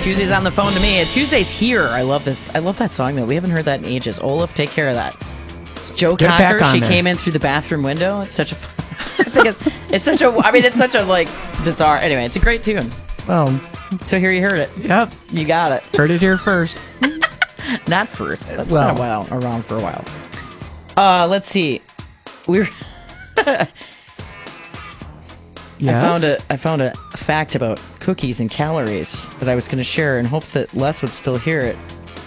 Tuesday's on the phone to me. Tuesday's here. I love this. I love that song, though. We haven't heard that in ages. Olaf, take care of that. It's Joe Get it Cocker. back on She there. came in through the bathroom window. It's such a... I think it's such a... I mean, it's such a, like, bizarre... Anyway, it's a great tune. Well, So here you heard it. yep. You got it. Heard it here first. Not first. That's Well. been a while, around for a while. Let's see. We're... Yes. I found a fact about cookies and calories that I was going to share in hopes that Les would still hear it.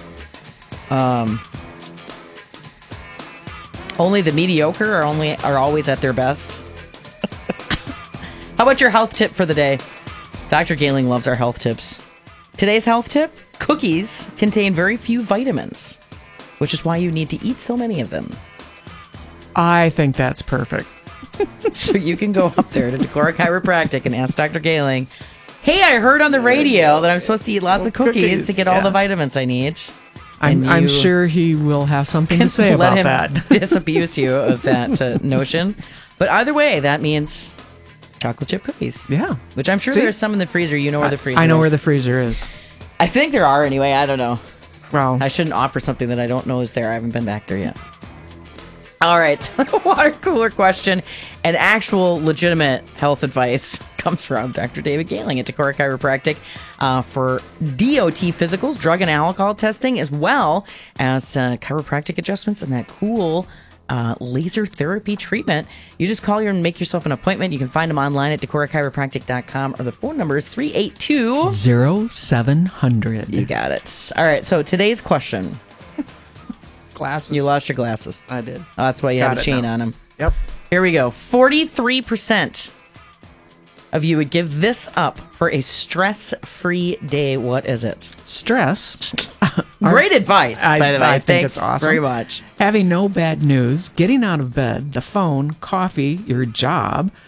Only the mediocre are always at their best. How about your health tip for the day? Dr. Gailing loves our health tips. Today's health tip: cookies contain very few vitamins, which is why you need to eat so many of them. I think that's perfect. So you can go up there to Decorah Chiropractic and ask Dr. Gailing, hey, I heard on the radio that I'm supposed to eat lots of cookies to get all the vitamins I need. I'm sure he will have something to say Let about him that. disabuse you of that notion. But either way, that means chocolate chip cookies. Yeah. Which I'm sure See? there's some in the freezer. You know where the freezer is. I know where the freezer is. I think there are anyway. I don't know. Well, I shouldn't offer something that I don't know is there. I haven't been back there yet. All right. Water cooler question and actual legitimate health advice comes from Dr. David Gailing at Decorah Chiropractic for DOT physicals, drug and alcohol testing, as well as chiropractic adjustments and that cool laser therapy treatment. You just call here and make yourself an appointment. You can find them online at DecorahChiropractic.com, or the phone number is 382 0700. You got it. All right. So today's question. Glasses. You lost your glasses. I did. Oh, that's why you Got have a it chain now. on them. Yep. Here we go. 43% of you would give this up for a stress-free day. What is it? Stress. Great advice, by the way. I think Thanks it's awesome. very much. Having no bad news, getting out of bed, the phone, coffee, your job,